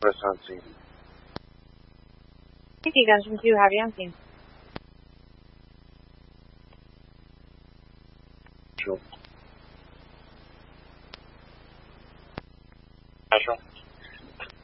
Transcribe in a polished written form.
person on scene. Thank you, Gungeon 2. Have you on scene? Sure. Natural.